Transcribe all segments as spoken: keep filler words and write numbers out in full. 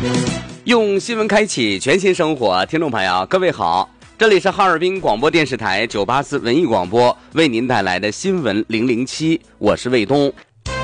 用新闻开启全新生活，听众朋友各位好，这里是哈尔滨广播电视台九八四文艺广播为您带来的新闻零零七，我是卫东。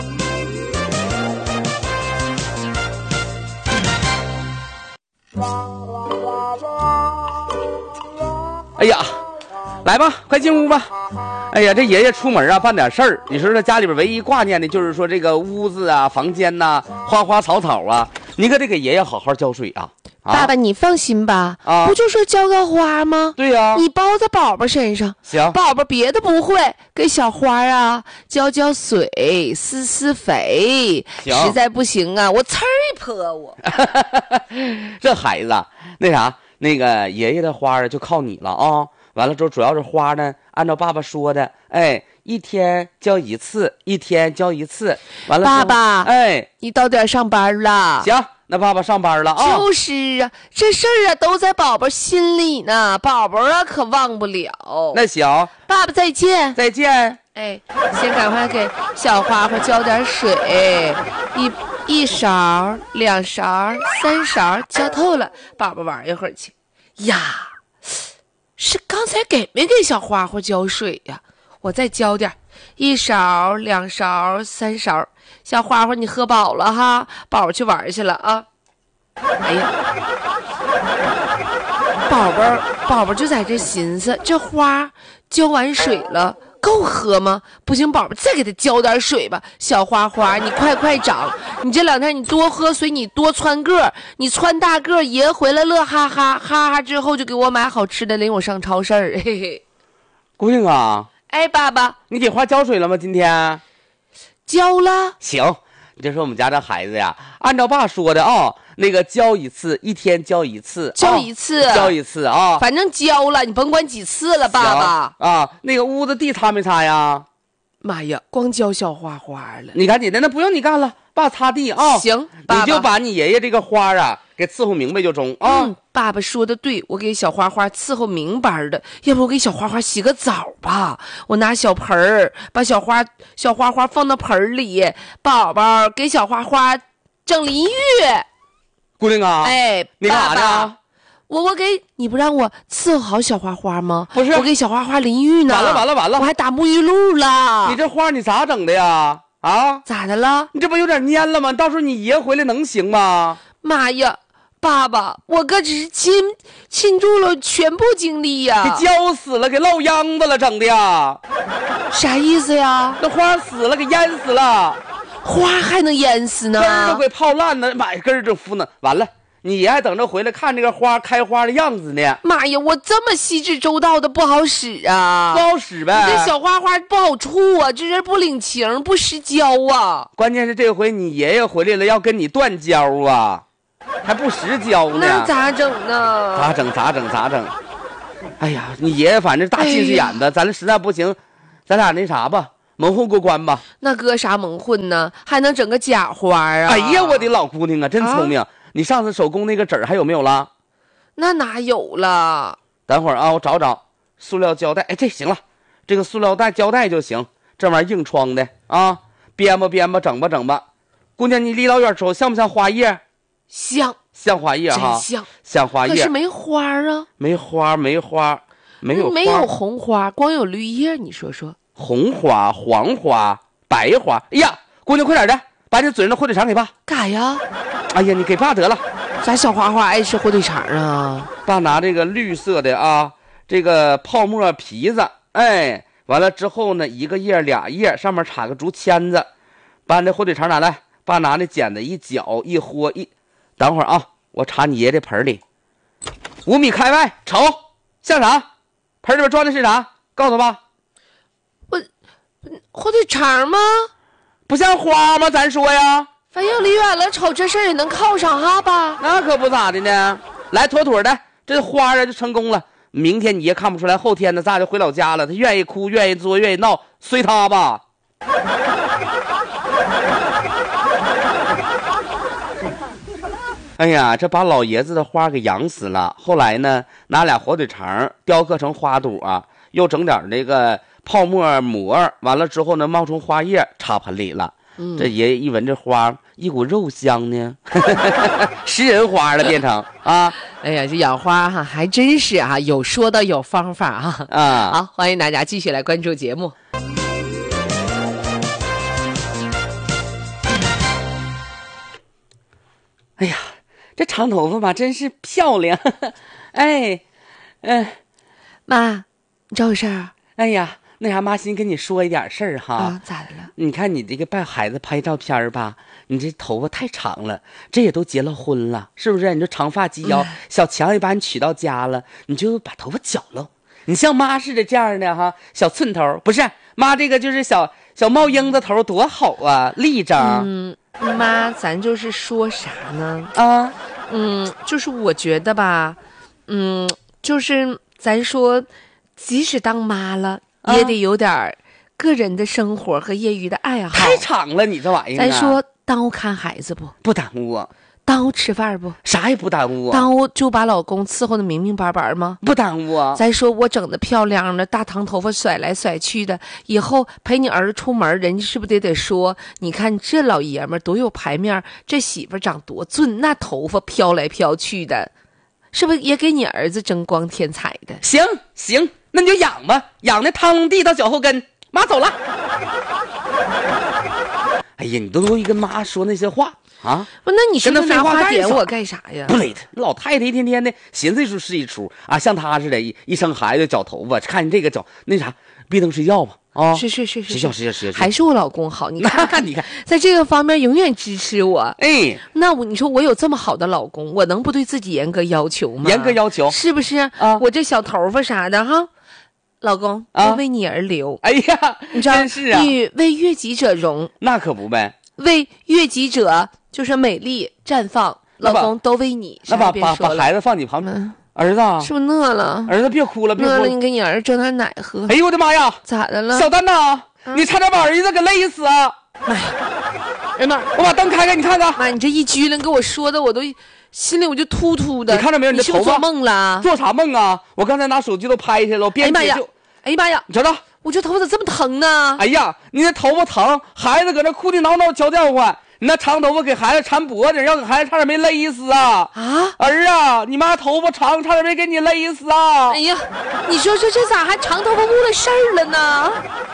哎呀，来吧，快进屋吧。哎呀，这爷爷出门啊办点事儿，你说这家里边唯一挂念的就是说这个屋子啊房间呐、啊、花花草草啊，你可得给爷爷好好浇水啊。啊爸爸你放心吧， 啊不就说浇个花吗？ 对呀、啊、 你包在宝宝身上， 行， 宝宝别的不会，给小花啊浇浇水施施肥，实在不行啊我呲儿一泼我这孩子那啥那个爷爷的花啊就靠你了啊。完了之后主要是花呢按照爸爸说的，哎，一天浇一次，一天浇一次。完了爸爸， 哎， 你到点上班了。 行，那爸爸上班了啊。 就是啊，这事儿啊都在宝宝心里呢，宝宝啊可忘不了。 那行， 爸爸再见。 再见。 哎，先赶快给小花花浇点水，一一勺、两勺、三勺，浇透了，宝宝玩一会儿去。呀，是刚才给没给小花花浇水呀？我再浇点，一勺、两勺、三勺。小花花，你喝饱了哈，宝宝去玩去了啊。哎呀，宝宝，宝宝就在这寻思，这花浇完水了。够喝吗？不行，宝宝再给他浇点水吧。小花花，你快快长，你这两天你多喝水，你多窜个，你窜大个，爷回来乐哈哈哈哈之后就给我买好吃的，领我上超市儿。嘿嘿， 姑娘啊， 哎，爸爸， 你给花浇水了吗？今天浇了。 行，你就说我们家这孩子呀，按照爸说的啊、哦，那个浇一次，一天浇一次， 浇一次， 哦、浇一次啊， 反正浇了，你甭管几次了，爸爸啊。那个屋子地擦没擦呀？ 妈呀，光浇小花花了。 你赶紧的，那不用你干了，爸擦地啊、哦。 行，爸爸， 你就把你爷爷这个花啊给伺候明白就中啊、 嗯。爸爸说的对，我给小花花伺候明白的。要不我给小花花洗个澡吧？我拿小盆儿把小花小花花放到盆里，宝宝给小花花整淋浴。 姑娘啊， 哎， 你干啥呢？ 爸爸我我给你不让我伺候好小花花吗？ 不是， 我给小花花淋浴呢。 完了完了完了， 我还打沐浴露了。 你这花你咋整的呀？啊？ 咋的了？ 你这不有点蔫了吗？到时候你爷回来能行吗？ 妈呀！爸爸，我可只是倾倾注了全部精力呀！ 给浇死了，给落秧子了，整的呀？ 啥意思呀？ 那花死了，给淹死了， 花还能淹死呢？ 根儿都给泡烂了，买根儿就敷呢。完了，你爷还等着回来看这个花开花的样子呢。 妈呀，我这么细致周到的不好使啊！ 不好使呗。 你这小花花不好处啊，这人不领情，不识交啊。 关键是这回你爷爷回来了，要跟你断交啊。还不实交呢， 那咋整呢？ 咋整咋整咋整？哎呀，你爷爷反正大近视眼子，哎、咱实在不行，咱俩那啥吧，蒙混过关吧。 那搁啥蒙混呢？还能整个假花啊？ 哎呀，我的老姑娘啊，真聪明！啊、你上次手工那个纸还有没有了？ 那哪有了？ 等会儿啊，我找找塑料胶带。哎，这行了，这个塑料袋胶带就行，这玩意儿硬窗的啊，编吧编吧，整吧整吧。姑娘，你离老远瞅像不像花叶？ 像像花叶哈， 像像花叶， 可是没花啊， 没花没花，没有花没有红花，光有绿叶。你说说， 红花、黄花、白花。哎呀，姑娘快点的，把你嘴上的火腿肠给爸。 干啥呀？ 哎呀，你给爸得了。 咱小花花爱吃火腿肠啊。 爸拿这个绿色的啊，这个泡沫皮子，哎，完了之后呢，一个叶俩叶，上面插个竹签子，把你这火腿肠拿来，爸拿那剪子一搅一和一。等会儿啊，我插你爷这盆里，五米开外，瞅像啥？盆里边装的是啥？告诉爸。 我火腿肠吗？ 不像花吗？咱说呀。 反正离远了瞅这事儿也能靠上哈爸。 那可不咋的呢。来，妥妥的，这花啊就成功了。明天你爷看不出来，后天呢咱俩就回老家了。他愿意哭，愿意作，愿意闹，随他吧。哎呀，这把老爷子的花给养死了。后来呢，拿俩火腿肠雕刻成花朵啊，又整点那个泡沫膜，完了之后呢，冒充花叶插盆里了。 嗯， 这爷爷一闻这花，一股肉香呢，食人花了变成啊！ 哎呀，这养花哈还真是啊，有说的有方法哈啊！ 好，欢迎大家继续来关注节目。 哎呀，这长头发吧，真是漂亮！哎，嗯、呃， 妈，你找我事儿？ 哎呀，那啥，妈先跟你说一点事儿哈。 啊，咋的了？ 你看你这个带孩子拍照片吧，你这头发太长了，这也都结了婚了，是不是？你这长发及腰，嗯、小强也把你娶到家了，你就把头发绞了。你像妈似的这样的哈，小寸头，不是妈这个就是小小帽缨子头，多好啊，立正。 嗯，妈，咱就是说啥呢？ 啊， 嗯，就是我觉得吧，嗯，就是咱说，即使当妈了，啊、也得有点个人的生活和业余的爱好。 太长了，你这玩意儿、啊。 咱说耽误看孩子不？ 不耽误啊。 耽误吃饭不？ 啥也不耽误啊。 耽误就把老公伺候的明明白白吗？ 不耽误啊。 再说我整的漂亮的，大长头发甩来甩去的，以后陪你儿子出门，人家是不是得得说，你看这老爷们多有排面，这媳妇长多俊，那头发飘来飘去的，是不是也给你儿子争光添彩的？ 行行，那你就养吧，养的汤地到脚后跟。妈走了。哎呀，你都容易跟妈说那些话啊！ 不，那你说那拿花点我干啥呀？ 不累的，老太太一天天的寻思一出是一出啊，像她似的，一一生孩子绞头发，看见这个绞那啥，闭灯睡觉吧啊！ 是是是是， 睡觉睡觉睡觉， 还是我老公好，你看看你看， 在这个方面永远支持我。 哎， 那我你说我有这么好的老公，我能不对自己严格要求吗？ 严格要求是不是啊？我这小头发啥的哈。老公， 啊， 我为你而留。 哎呀， 你知道， 真是啊！ 你为悦己者容， 那可不呗。 为悦己者就是美丽绽放，老公都为你。 那把把把孩子放你旁边，嗯、儿子是不是饿了？ 儿子别哭了，别哭了， 饿了你给你儿子蒸点奶喝。 哎呦我的妈呀！ 咋的了？ 小蛋呐，嗯、你差点把儿子给累死啊！ 妈呀！哎妈， 我把灯开开，你看看。 妈，你这一激灵给我说的，我都心里我就突突的。 你看着没有？你这头发做梦了？ 做啥梦啊？我刚才拿手机都拍下来了，边解救。 哎呀妈呀！ 你瞅瞅， 我这头发咋这么疼呢？ 哎呀，你那头发疼，孩子搁那哭的挠挠叫叫唤，你那长头发给孩子缠脖子，要给孩子差点没勒死啊！ 啊， 儿啊，你妈头发长，差点没给你勒死啊！ 哎呀，你说说这咋还长头发误了事儿了呢？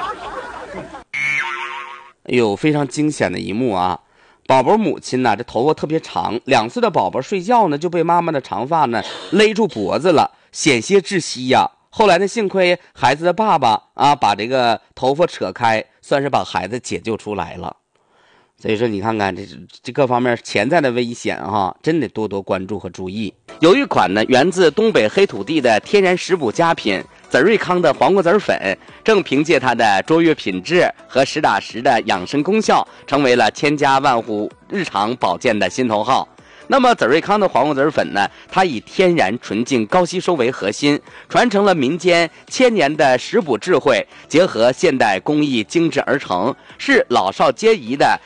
哎呦，非常惊险的一幕啊！宝宝母亲呢，这头发特别长，两岁的宝宝睡觉呢就被妈妈的长发呢勒住脖子了，险些窒息呀。后来呢，幸亏孩子的爸爸啊把这个头发扯开，算是把孩子解救出来了。所以说你看看这这各方面潜在的危险哈，真得多多关注和注意。有一款呢源自东北黑土地的天然食补佳品籽瑞康的黄瓜籽粉，正凭借它的卓越品质和实打实的养生功效，成为了千家万户日常保健的心头好。那么籽瑞康的黄瓜籽粉呢，它以天然纯净高吸收为核心，传承了民间千年的食补智慧，结合现代工艺精制而成，是老少皆宜的